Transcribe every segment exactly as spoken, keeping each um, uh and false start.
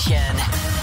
Nation.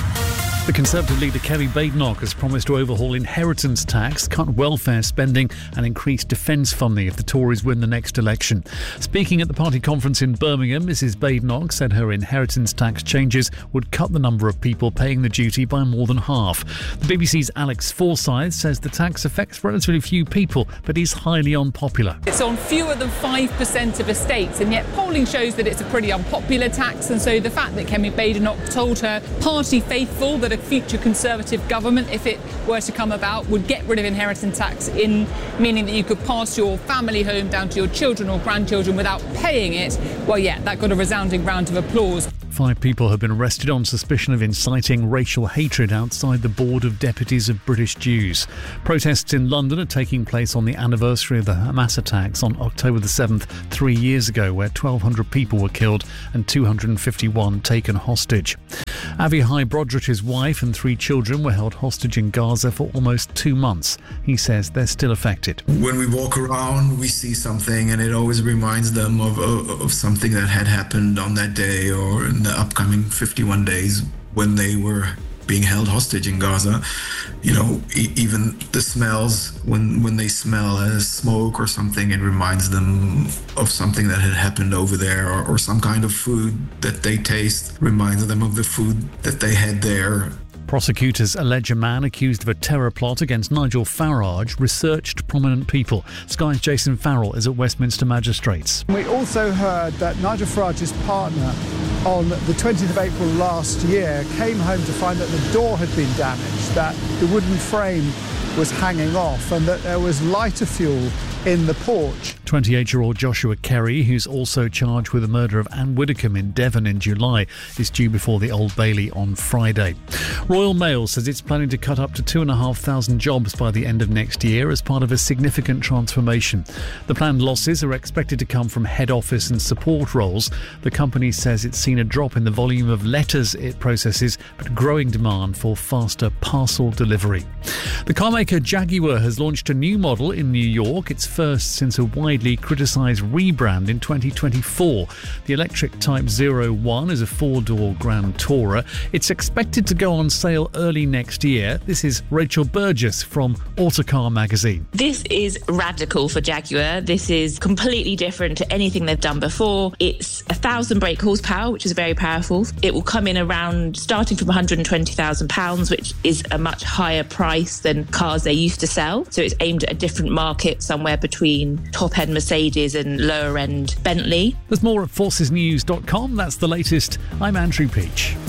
The Conservative leader Kerry Badenoch has promised to overhaul inheritance tax, cut welfare spending and increase defence funding if the Tories win the next election. Speaking at the party conference in Birmingham, Missus Badenoch said her inheritance tax changes would cut the number of people paying the duty by more than half. The B B C's Alex Forsyth says the tax affects relatively few people but is highly unpopular. It's on fewer than five percent of estates, and yet polling shows that it's a pretty unpopular tax, and so the fact that Kerry Badenoch told her party faithful that a future Conservative government, if it were to come about, would get rid of inheritance tax, in meaning that you could pass your family home down to your children or grandchildren without paying it, well, yeah, that got a resounding round of applause. Five people have been arrested on suspicion of inciting racial hatred outside the Board of Deputies of British Jews. Protests in London are taking place on the anniversary of the Hamas attacks on October the seventh, three years ago, where twelve hundred people were killed and two hundred fifty-one taken hostage. Avihai Brodrich's wife and three children were held hostage in Gaza for almost two months. He says they're still affected. When we walk around, we see something, and it always reminds them of, of, of something that had happened on that day or in the upcoming fifty-one days when they were being held hostage in Gaza. You know, e- even the smells, when, when they smell uh, smoke or something, it reminds them of something that had happened over there, or, or some kind of food that they taste reminds them of the food that they had there. Prosecutors allege a man accused of a terror plot against Nigel Farage researched prominent people. Sky's Jason Farrell is at Westminster Magistrates. We also heard that Nigel Farage's partner on the twentieth of April last year came home to find that the door had been damaged, that the wooden frame was hanging off and that there was lighter fuel in the porch. twenty-eight-year-old Joshua Kerry, who's also charged with the murder of Anne Widdecombe in Devon in July, is due before the Old Bailey on Friday. Royal Mail says it's planning to cut up to two thousand five hundred jobs by the end of next year as part of a significant transformation. The planned losses are expected to come from head office and support roles. The company says it's seen a drop in the volume of letters it processes, but growing demand for faster parcel delivery. The carmaker Jaguar has launched a new model in New York. It's first since a widely criticised rebrand in twenty twenty-four. The electric Type zero one is a four-door Grand Tourer. It's expected to go on sale early next year. This is Rachel Burgess from Autocar magazine. This is radical for Jaguar. This is completely different to anything they've done before. It's a thousand brake horsepower, which is very powerful. It will come in around starting from one hundred twenty thousand pounds, which is a much higher price than cars they used to sell. So it's aimed at a different market, somewhere between top-end Mercedes and lower-end Bentley. There's more at forces news dot com. That's the latest. I'm Andrew Peach.